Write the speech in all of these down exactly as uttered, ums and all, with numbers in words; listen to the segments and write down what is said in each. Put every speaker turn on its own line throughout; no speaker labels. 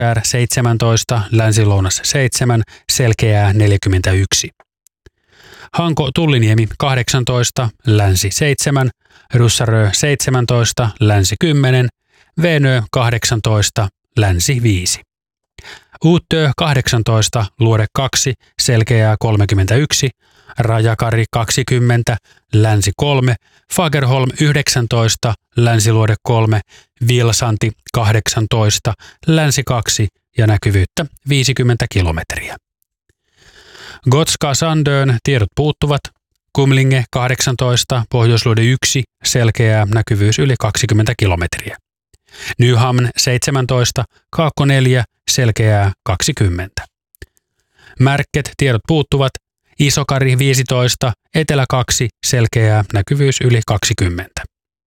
seitsemäntoista, länsi-lounas seitsemän, selkeää neljäkymmentäyksi. Hanko Tulliniemi kahdeksantoista, länsi seitsemän, Russarö seitsemäntoista, länsi kymmenen, Venö kahdeksantoista, länsi viisi. Uutö kahdeksantoista, luode kaksi, selkeää kolmekymmentäyksi, Rajakari kaksikymmentä, länsi kolme, Fagerholm yhdeksäntoista, länsiluode kolme, Vilsanti kahdeksantoista, länsi kaksi ja näkyvyyttä viisikymmentä kilometriä. Gotska Sandön tiedot puuttuvat, Kumlinge kahdeksantoista, pohjoisluode yksi, selkeää näkyvyys yli kaksikymmentä kilometriä. Nyhamn seitsemäntoista, Kaakko neljä, selkeää kaksikymmentä. Märket tiedot puuttuvat, Isokari viisitoista, Etelä kaksi, selkeää näkyvyys yli kaksikymmentä.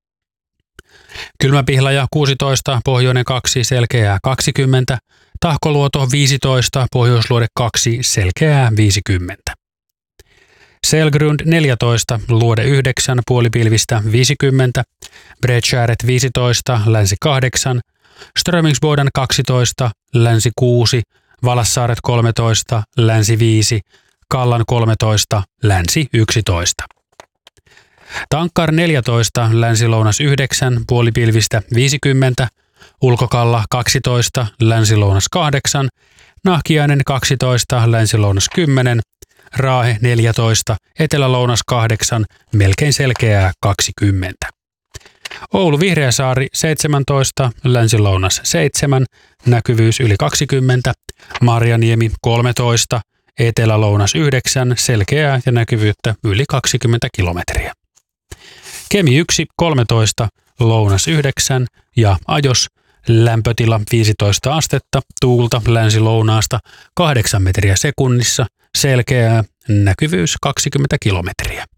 Kylmäpihlaja kuusitoista, Pohjoinen kaksi, selkeää kaksikymmentä, Tahkoluoto viisitoista, Pohjoisluode kaksi, selkeää viisikymmentä. Selgrund neljätoista, luode yhdeksän, puolipilvistä viisikymmentä, Bredskäret viisitoista, länsi kahdeksan, Strömingsboden kaksitoista, länsi kuusi, Valassaaret kolmetoista, länsi viisi, Kallan kolmetoista, länsi yksitoista. Tankkar neljätoista, länsi-lounas yhdeksän, puolipilvistä viisikymmentä, Ulkokalla kaksitoista, länsi-lounas kahdeksan, Nahkiainen kaksitoista, länsi-lounas kymmenen, Raahe neljätoista, etelä-lounas kahdeksan, melkein selkeää kaksikymmentä. Oulu Vihreäsaari seitsemäntoista, länsi-lounas seitsemän, näkyvyys yli kaksikymmentä, Marjaniemi kolmetoista, etelä-lounas yhdeksän, selkeää ja näkyvyyttä yli kaksikymmentä kilometriä. Kemi yksi, kolmetoista, lounas yhdeksän ja Ajos, lämpötila viisitoista astetta, tuulta länsi-lounaasta kahdeksan metriä sekunnissa, selkeää, näkyvyys kaksikymmentä kilometriä.